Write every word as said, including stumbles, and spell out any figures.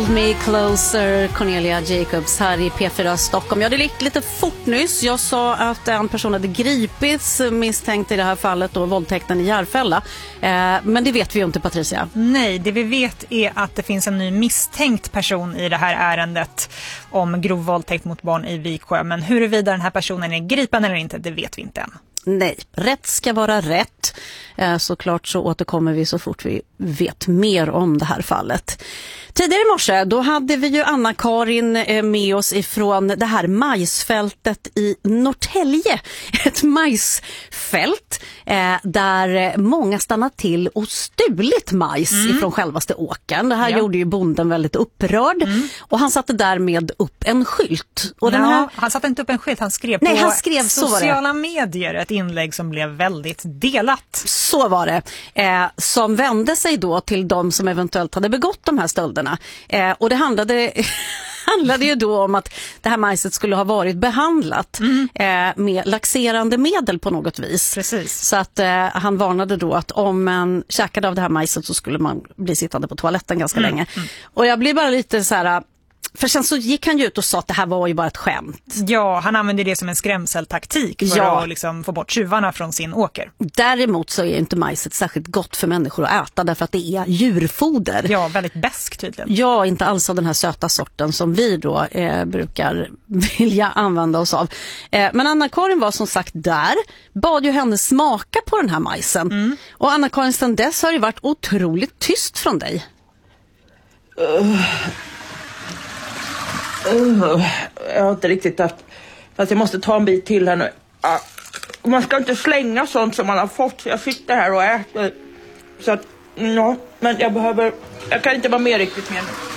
Hold Me Closer, Cornelia Jacobs här i P fyra Stockholm. Ja, det gick lite fort nyss. Jag sa att en person hade gripits misstänkt i det här fallet då, våldtäkten i Järfälla. Eh, men det vet vi ju inte, Patricia. Nej, det vi vet är att det finns en ny misstänkt person i det här ärendet om grov våldtäkt mot barn i Viksjö. Men huruvida den här personen är gripen eller inte, det vet vi inte än. Nej, rätt ska vara rätt. Eh, såklart så återkommer vi så fort vi vet mer om det här fallet. Tidigare i morse då hade vi ju Anna-Karin med oss ifrån det här majsfältet i Norrtälje. Ett majsfält eh, där många stannat till och stulit majs mm. ifrån självaste åkern. Det här ja. gjorde ju bonden väldigt upprörd. Mm. Och han satte därmed upp en skylt. Och ja, den här... Han satte inte upp en skylt, han skrev Nej, på han skrev, sociala medier ett inlägg som blev väldigt delat. Så var det. Eh, som vände sig då till de som eventuellt hade begått de här stölderna. Eh, och det handlade, handlade ju då om att det här majset skulle ha varit behandlat mm. eh, med laxerande medel på något vis. Precis. Så att eh, han varnade då att om man käkade av det här majset så skulle man bli sittande på toaletten ganska mm. länge. Mm. Och jag blir bara lite så här... För sen så gick han ju ut och sa att det här var ju bara ett skämt. Ja, han använde det som en skrämseltaktik för ja. att liksom få bort tjuvarna från sin åker. Däremot så är inte majset särskilt gott för människor att äta därför att det är djurfoder. Ja, väldigt besk tydligen. Ja, inte alls av den här söta sorten som vi då eh, brukar vilja använda oss av. Eh, men Anna-Karin var som sagt där, bad ju henne smaka på den här majsen. Mm. Och Anna-Karin sedan dess har ju varit otroligt tyst från dig. Uh. Uh, jag har inte riktigt haft... Fast jag måste ta en bit till här nu. Uh, man ska inte slänga sånt som man har fått. Jag sitter här och äter. Så att, ja, men jag behöver... Jag kan inte vara med riktigt mer nu.